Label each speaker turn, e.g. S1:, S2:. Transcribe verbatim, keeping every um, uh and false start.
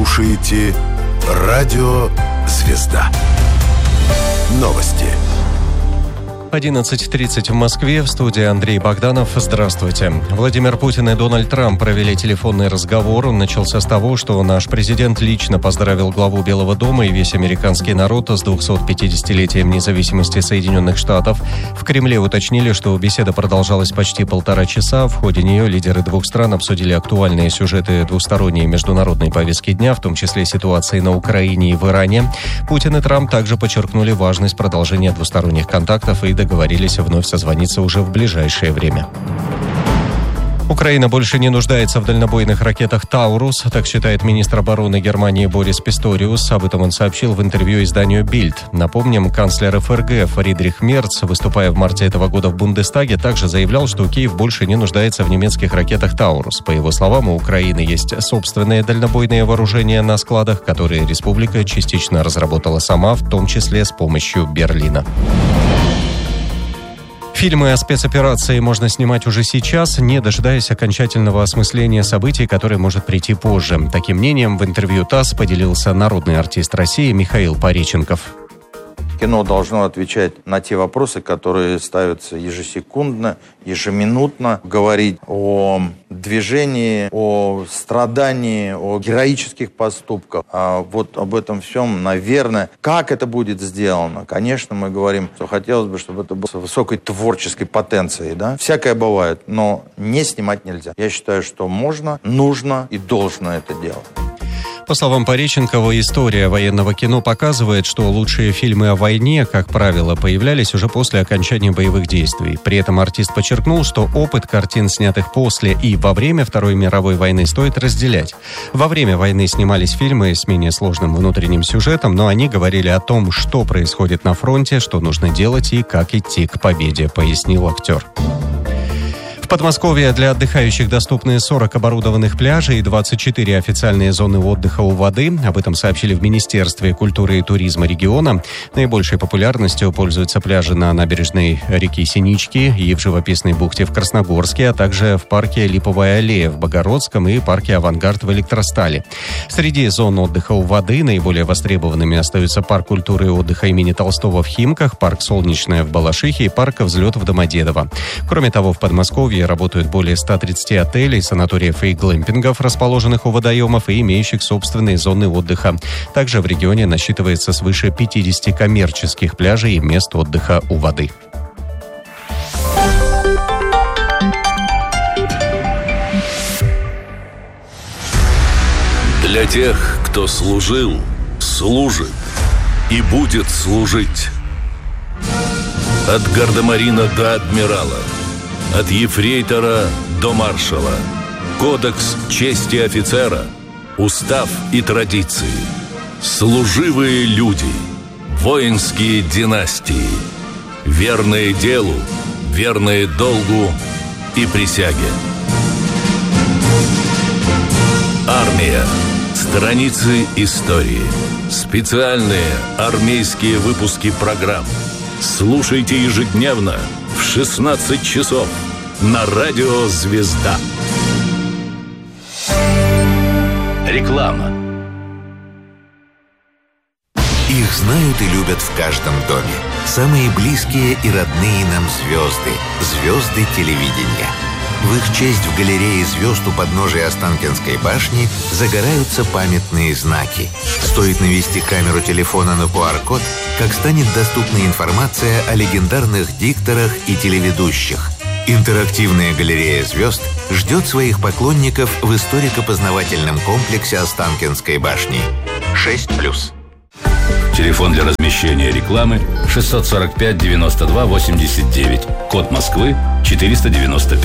S1: Слушаете радио «Звезда». Новости.
S2: одиннадцать тридцать в Москве. В студии Андрей Богданов. Здравствуйте. Владимир Путин и Дональд Трамп провели телефонный разговор. Он начался с того, что наш президент лично поздравил главу Белого дома и весь американский народ с двухсотпятидесятилетием независимости Соединенных Штатов. В Кремле уточнили, что беседа продолжалась почти полтора часа. В ходе нее лидеры двух стран обсудили актуальные сюжеты двусторонней международной повестки дня, в том числе ситуации на Украине и в Иране. Путин и Трамп также подчеркнули важность продолжения двусторонних контактов и договорились вновь созвониться уже в ближайшее время. Украина больше не нуждается в дальнобойных ракетах «Таурус», так считает министр обороны Германии Борис Писториус. Об этом он сообщил в интервью изданию «Бильд». Напомним, канцлер эф эр гэ Фридрих Мерц, выступая в марте этого года в Бундестаге, также заявлял, что Киев больше не нуждается в немецких ракетах «Таурус». По его словам, у Украины есть собственные дальнобойные вооружения на складах, которые республика частично разработала сама, в том числе с помощью Берлина. Фильмы о спецоперации можно снимать уже сейчас, не дожидаясь окончательного осмысления событий, которое может прийти позже. Таким мнением в интервью ТАСС поделился народный артист России Михаил Пореченков.
S3: Кино должно отвечать на те вопросы, которые ставятся ежесекундно, ежеминутно. Говорить о движении, о страдании, о героических поступках. А вот об этом всем, наверное, как это будет сделано. Конечно, мы говорим, что хотелось бы, чтобы это было с высокой творческой потенцией. Да? Всякое бывает, но не снимать нельзя. Я считаю, что можно, нужно и должно это делать.
S2: По словам Пореченкова, история военного кино показывает, что лучшие фильмы о войне, как правило, появлялись уже после окончания боевых действий. При этом артист подчеркнул, что опыт картин, снятых после и во время Второй мировой войны, стоит разделять. Во время войны снимались фильмы с менее сложным внутренним сюжетом, но они говорили о том, что происходит на фронте, что нужно делать и как идти к победе, пояснил актер. В Подмосковье для отдыхающих доступны сорок оборудованных пляжей и двадцать четыре официальные зоны отдыха у воды. Об этом сообщили в Министерстве культуры и туризма региона. Наибольшей популярностью пользуются пляжи на набережной реки Синички и в живописной бухте в Красногорске, а также в парке Липовая аллея в Богородском и парке Авангард в Электростале. Среди зон отдыха у воды наиболее востребованными остаются парк культуры и отдыха имени Толстого в Химках, парк Солнечное в Балашихе и парк Взлет в Домодедово. Кроме того, в Подмосковье работают более ста тридцати отелей, санаториев и глэмпингов, расположенных у водоемов и имеющих собственные зоны отдыха. Также в регионе насчитывается свыше пятидесяти коммерческих пляжей и мест отдыха у воды.
S4: Для тех, кто служил, служит и будет служить. От гардемарина до адмирала, от ефрейтора до маршала. Кодекс чести офицера, устав и традиции. Служивые люди, воинские династии. Верные делу, верные долгу и присяге. Армия. Страницы истории. Специальные армейские выпуски программ. Слушайте ежедневно в шестнадцать часов на радио «Звезда». Реклама.
S5: Их знают и любят в каждом доме. Самые близкие и родные нам звезды. Звезды телевидения. В их честь в галерее звезд у подножия Останкинской башни загораются памятные знаки. Стоит навести камеру телефона на ку ар-код, как станет доступна информация о легендарных дикторах и телеведущих. Интерактивная галерея звезд ждет своих поклонников в историко-познавательном комплексе Останкинской башни. шесть плюс.
S4: Телефон для размещения рекламы шестьсот сорок пять девяносто два восемьдесят девять. Код Москвы четыреста девяносто пять.